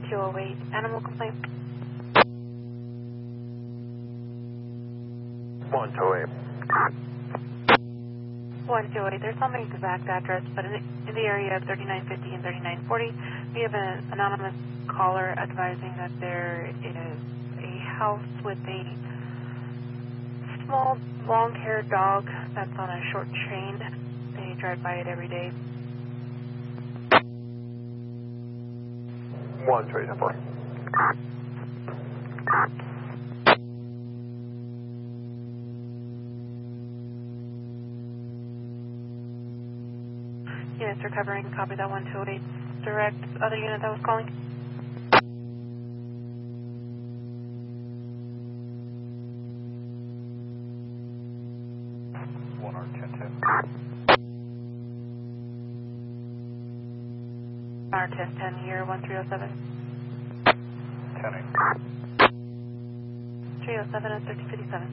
208, animal complaint. 128. 128, there's not an exact address, but in the area of 3950 and 3940, we have an anonymous caller advising that there is a house with a small, long-haired dog that's on a short chain. They drive by it every day. 134. Units recovering, copy that 128. Direct other unit that was calling. R1010 year 1307. 10-8. 307 and 1357.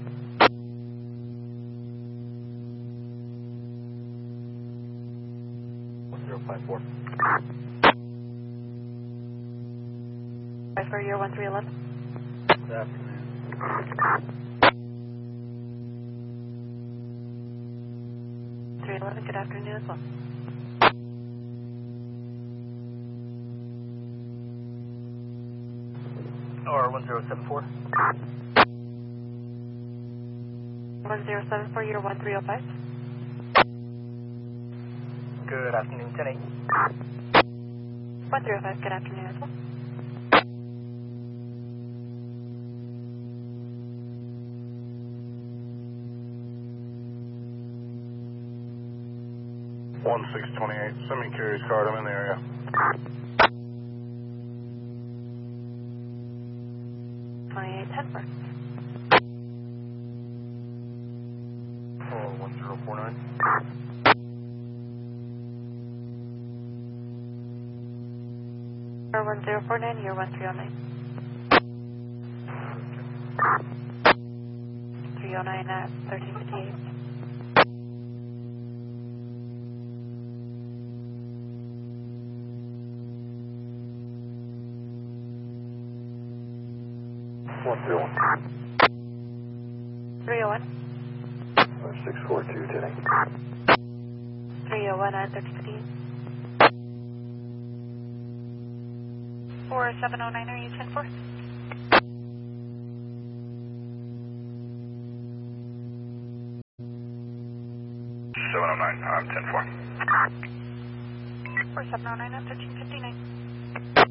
.054. 54 year 1311. Good afternoon. 311, good afternoon as well. Or 1074. 1074 year 1305. Good afternoon, 10-8. 1305, good afternoon as well. One 628. Send me Carrie's card. I'm in the area. 2810 for. 1049. 1049 year 1309. 309 at 1358. 101. 301. 642 today. 301 at 1315. 4709, are you 10-4? 709, I'm 10-4. 4709 at 1359.